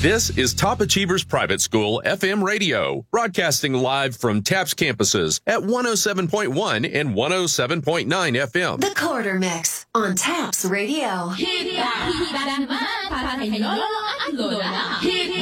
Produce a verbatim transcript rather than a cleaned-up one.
This is Top Achievers Private School F M Radio, broadcasting live from TAPS campuses at one oh seven point one and one oh seven point nine F M. The Quarter Mix on TAPS Radio.